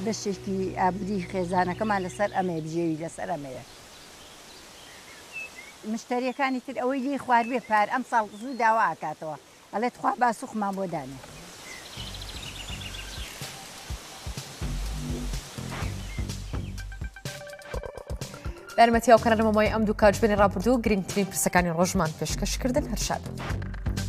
بەشێکی ئابووری خێزانەکەمان لەسەر ئەمێ بژێوی لەسەر ئەمەیە. مشتریەکانی تر ئەوەی لێ خواردبێ پار ئەم ساڵ زوو داوا ئاکاتەوە ئەڵێت خوا باسوخمان بۆ دانێ. بەرمەتی ئەو کەرەنەمەمای ئەم دوو کاتژبێنی ڕابردوو گرنگترین پرسەکانی ڕۆژمان پێشکەشکردن هەر شاد.